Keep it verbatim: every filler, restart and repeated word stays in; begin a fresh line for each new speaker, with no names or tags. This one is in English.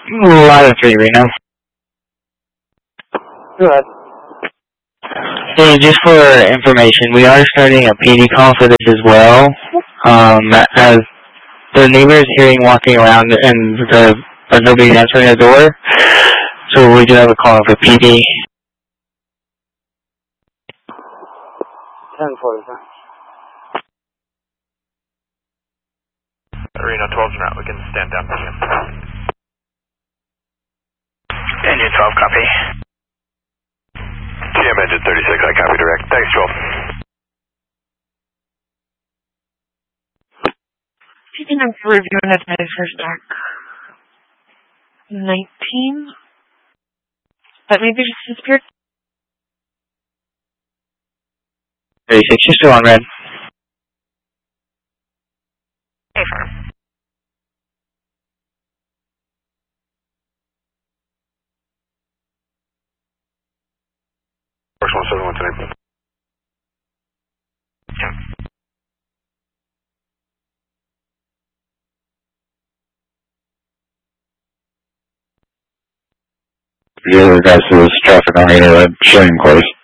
Line three, Reno.
Go ahead.
So just for information, we are starting a P D call for this as well. Um, as the neighbors hearing walking around and the but nobody's answering the door, so we do have a call for P D.
ten forty-five.
Reno twelve's en route, we can stand down.
Engine twelve, copy.
G M engine thirty-six, I copy direct. Thanks, twelve.
Speaking of reviewing admitted for stack nineteen, that maybe just disappeared.
thirty-six, you're still on red.
Hey, firm.
First one seven one today.
The other guys to this traffic on radar red, showing course.